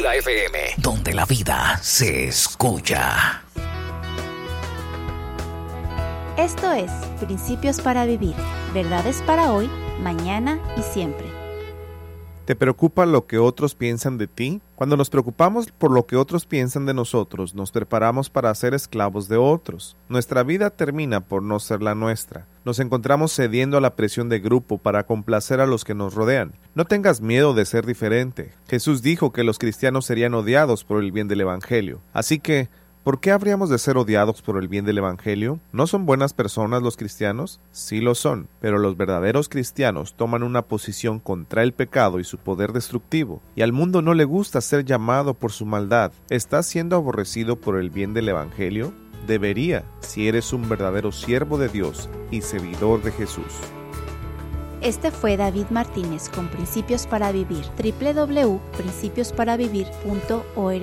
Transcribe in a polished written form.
Vida FM, donde la vida se escucha. Esto es Principios para Vivir, verdades para hoy, mañana y siempre. ¿Te preocupa lo que otros piensan de ti? Cuando nos preocupamos por lo que otros piensan de nosotros, nos preparamos para ser esclavos de otros. Nuestra vida termina por no ser la nuestra. Nos encontramos cediendo a la presión de grupo para complacer a los que nos rodean. No tengas miedo de ser diferente. Jesús dijo que los cristianos serían odiados por el bien del Evangelio. Así que, ¿por qué habríamos de ser odiados por el bien del Evangelio? ¿No son buenas personas los cristianos? Sí lo son, pero los verdaderos cristianos toman una posición contra el pecado y su poder destructivo, y al mundo no le gusta ser llamado por su maldad. ¿Estás siendo aborrecido por el bien del Evangelio? Debería, si eres un verdadero siervo de Dios y seguidor de Jesús. Este fue David Martínez con Principios para Vivir. www.principiosparavivir.org